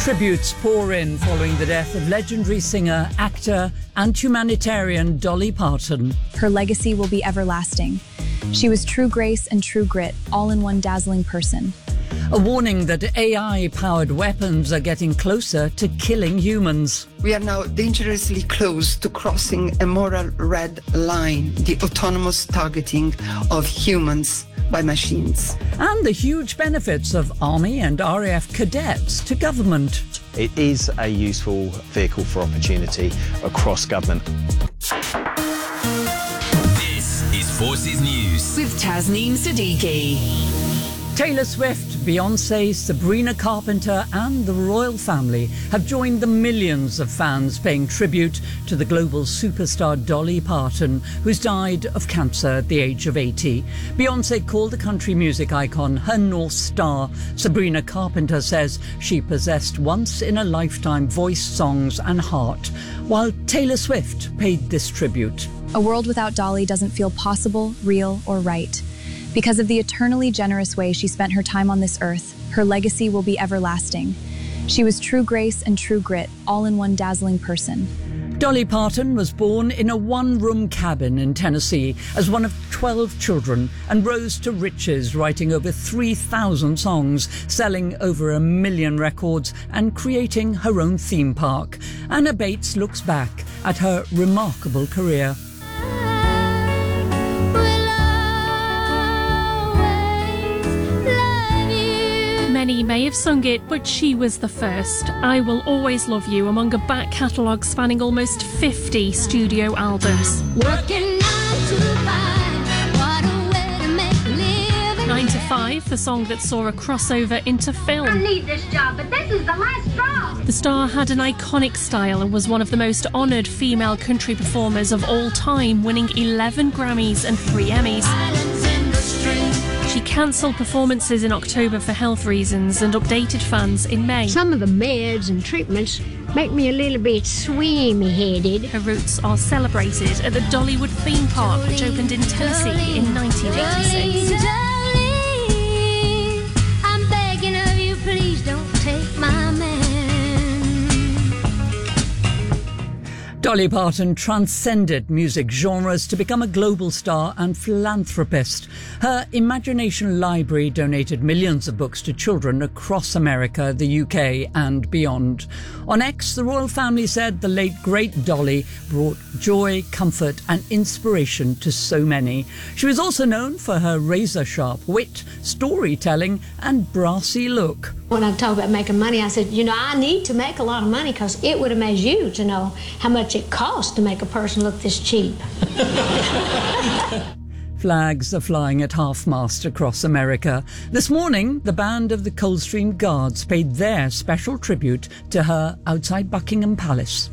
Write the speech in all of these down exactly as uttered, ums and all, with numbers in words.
Tributes pour in following the death of legendary singer, actor and humanitarian Dolly Parton. Her legacy will be everlasting. She was true grace and true grit, all in one dazzling person. A warning that A I-powered weapons are getting closer to killing humans. We are now dangerously close to crossing a moral red line, the autonomous targeting of humans by machines. And the huge benefits of Army and R A F cadets to government. It is a useful vehicle for opportunity across government. This is Forces News with Tasneem Siddiqui. Taylor Swift, Beyoncé, Sabrina Carpenter and the royal family have joined the millions of fans paying tribute to the global superstar Dolly Parton, who's died of cancer at the age of eighty. Beyoncé called the country music icon her North Star. Sabrina Carpenter says she possessed once-in-a-lifetime voice, songs and heart, while Taylor Swift paid this tribute. A world without Dolly doesn't feel possible, real or right. Because of the eternally generous way she spent her time on this earth, her legacy will be everlasting. She was true grace and true grit, all in one dazzling person. Dolly Parton was born in a one-room cabin in Tennessee as one of twelve children and rose to riches, writing over three thousand songs, selling over a million records and creating her own theme park. Anna Bates looks back at her remarkable career. Many may have sung it, but she was the first. I Will Always Love You, among a back catalogue spanning almost fifty studio albums. Working nine to five, what a way to make a living. Nine to Five, the song that saw a crossover into film. I need this job, but this is the last straw. The star had an iconic style and was one of the most honoured female country performers of all time, winning eleven Grammys and three Emmys. She cancelled performances in October for health reasons and updated fans in May. Some of the meds and treatments make me a little bit swimmy-headed. Her roots are celebrated at the Dollywood theme park, which opened in Tennessee in nineteen eighty-six. Jolene, I'm begging of you, please don't take my man. Dolly Parton transcended music genres to become a global star and philanthropist. Her Imagination Library donated millions of books to children across America, the U K and beyond. On X, the royal family said the late great Dolly brought joy, comfort and inspiration to so many. She was also known for her razor-sharp wit, storytelling and brassy look. When I talk about making money, I said, you know, I need to make a lot of money because it would amaze you to know how much it costs to make a person look this cheap. Flags are flying at half-mast across America. This morning, the band of the Coldstream Guards paid their special tribute to her outside Buckingham Palace.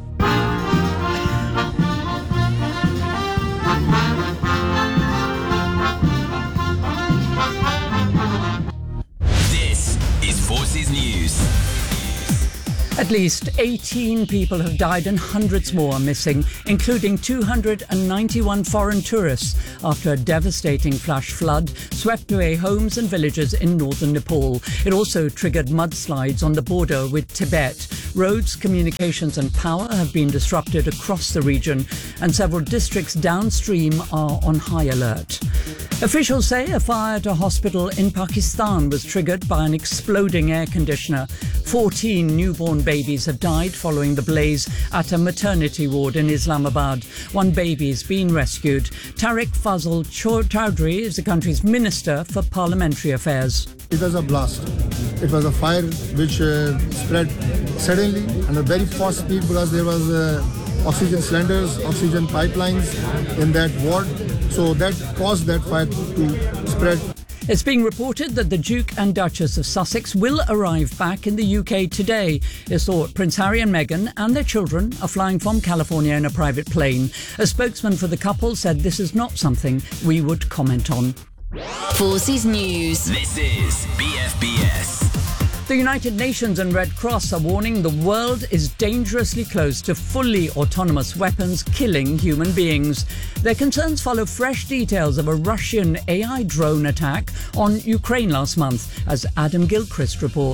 This is Forces News. At least eighteen people have died and hundreds more are missing, including two hundred ninety-one foreign tourists after a devastating flash flood swept away homes and villages in northern Nepal. It also triggered mudslides on the border with Tibet. Roads, communications and power have been disrupted across the region, and several districts downstream are on high alert. Officials say a fire at a hospital in Pakistan was triggered by an exploding air conditioner. fourteen newborn babies have died following the blaze at a maternity ward in Islamabad. One baby is being rescued. Tariq Fazal Chowdhury is the country's Minister for Parliamentary Affairs. It was a blast. It was a fire which uh, spread suddenly and a very fast speed because there was uh, oxygen cylinders, oxygen pipelines in that ward. So that caused that fire to spread. It's being reported that the Duke and Duchess of Sussex will arrive back in the U K today. It's thought Prince Harry and Meghan and their children are flying from California in a private plane. A spokesman for the couple said this is not something we would comment on. Forces News. This is B F B S. The United Nations and Red Cross are warning the world is dangerously close to fully autonomous weapons killing human beings. Their concerns follow fresh details of a Russian A I drone attack on Ukraine last month, as Adam Gilchrist reports.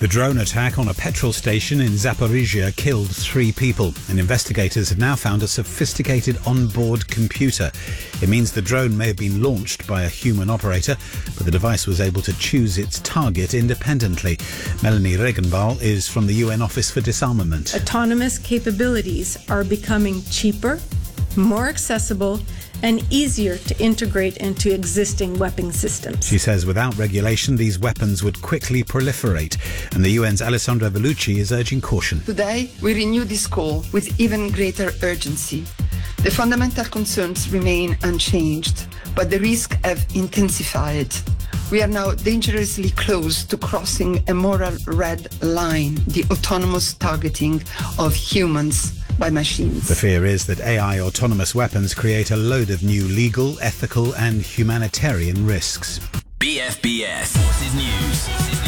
The drone attack on a petrol station in Zaporizhia killed three people, and investigators have now found a sophisticated onboard computer. It means the drone may have been launched by a human operator, but the device was able to choose its target independently. Melanie Regenball is from the U N Office for Disarmament. Autonomous capabilities are becoming cheaper, more accessible, and easier to integrate into existing weapon systems. She says without regulation, these weapons would quickly proliferate, and the U N's Alessandra Vellucci is urging caution. Today, we renew this call with even greater urgency. The fundamental concerns remain unchanged, but the risks have intensified. We are now dangerously close to crossing a moral red line, the autonomous targeting of humans by machines. The fear is that A I autonomous weapons create a load of new legal, ethical and humanitarian risks. B F B S Forces News.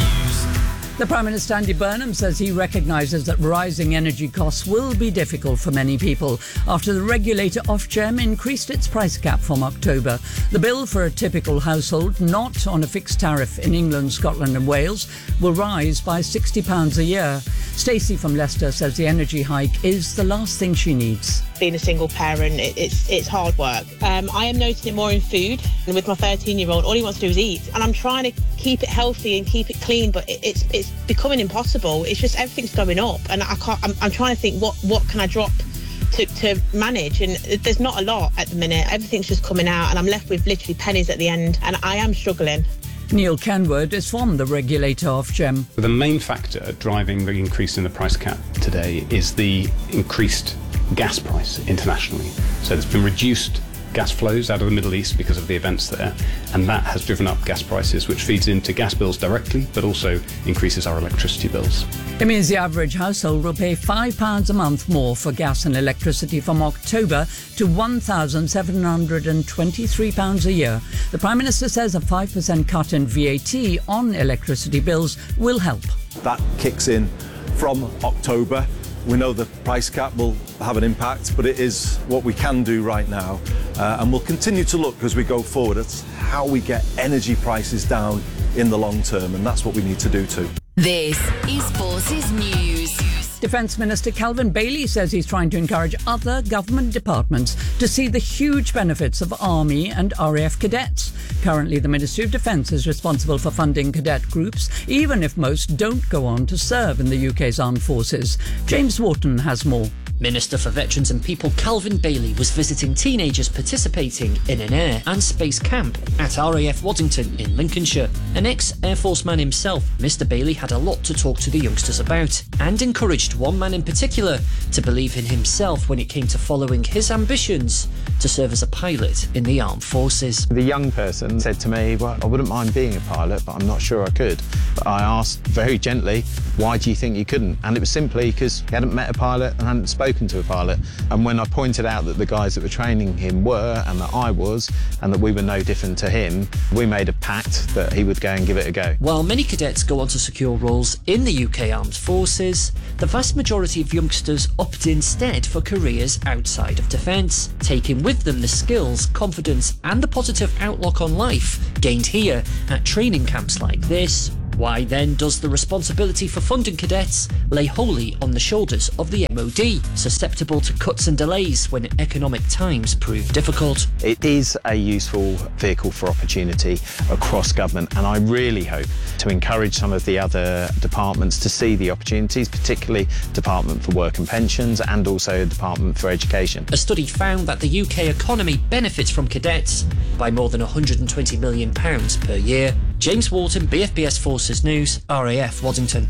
The Prime Minister Andy Burnham says he recognises that rising energy costs will be difficult for many people after the regulator Ofgem increased its price cap from October. The bill for a typical household not on a fixed tariff in England, Scotland and Wales will rise by sixty pounds a year. Stacey from Leicester says the energy hike is the last thing she needs. Being a single parent, it, it's it's hard work. Um, I am noticing it more in food. And with my thirteen-year-old, all he wants to do is eat. And I'm trying to keep it healthy and keep it clean, but it, it's it's becoming impossible. It's just everything's going up, and I can't. I'm, I'm trying to think what what can I drop to to manage, and there's not a lot at the minute. Everything's just coming out, and I'm left with literally pennies at the end, and I am struggling. Neil Kenwood is from the regulator Ofgem. The main factor driving the increase in the price cap today is the increased gas price internationally. So there's been reduced gas flows out of the Middle East because of the events there, and that has driven up gas prices, which feeds into gas bills directly, but also increases our electricity bills. It means the average household will pay five pounds a month more for gas and electricity from October to one thousand seven hundred twenty-three pounds a year. The Prime Minister says a five percent cut in V A T on electricity bills will help. That kicks in from October. We know the price cap will have an impact, but it is what we can do right now. Uh, and we'll continue to look as we go forward at how we get energy prices down in the long term, and that's what we need to do too. This is Forces News. Defence Minister Calvin Bailey says he's trying to encourage other government departments to see the huge benefits of Army and R A F cadets. Currently, the Ministry of Defence is responsible for funding cadet groups, even if most don't go on to serve in the U K's armed forces. James Wharton has more. Minister for Veterans and People Calvin Bailey was visiting teenagers participating in an air and space camp at R A F Waddington in Lincolnshire. An ex-Air Force man himself, Mister Bailey had a lot to talk to the youngsters about and encouraged one man in particular to believe in himself when it came to following his ambitions to serve as a pilot in the armed forces. The young person said to me, well, I wouldn't mind being a pilot, but I'm not sure I could. But I asked very gently, why do you think you couldn't? And it was simply because he hadn't met a pilot and hadn't spoken to a pilot. And when I pointed out that the guys that were training him were, and that I was, and that we were no different to him, we made a pact that he would go and give it a go. While many cadets go on to secure roles in the U K Armed Forces, the vast majority of youngsters opt instead for careers outside of defence, taking with them the skills, confidence and the positive outlook on life gained here at training camps like this. Why then does the responsibility for funding cadets lay wholly on the shoulders of the M O D, susceptible to cuts and delays when economic times prove difficult? It is a useful vehicle for opportunity across government, and I really hope to encourage some of the other departments to see the opportunities, particularly Department for Work and Pensions and also Department for Education. A study found that the U K economy benefits from cadets by more than one hundred twenty million pounds per year. James Wharton, B F B S Forces News, R A F Waddington.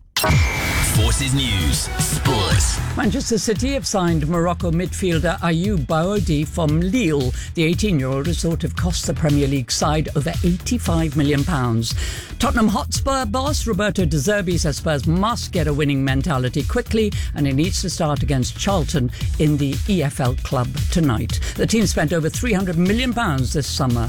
Forces News Sports. Manchester City have signed Morocco midfielder Ayoub Baoudi from Lille. The eighteen-year-old is thought to have cost the Premier League side over eighty-five million pounds. Tottenham Hotspur boss Roberto De Zerbi says Spurs must get a winning mentality quickly, and it needs to start against Charlton in the E F L Club tonight. The team spent over three hundred million pounds this summer.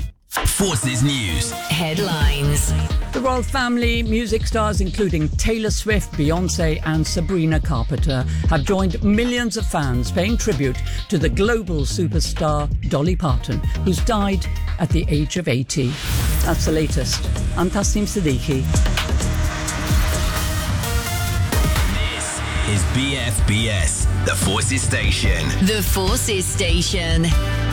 Forces News Headlines. The royal family, music stars including Taylor Swift, Beyoncé and Sabrina Carpenter have joined millions of fans paying tribute to the global superstar Dolly Parton, who's died at the age of eighty. That's the latest. I'm Tasneem Siddiqui. is B F B S, the Forces Station. The Forces Station.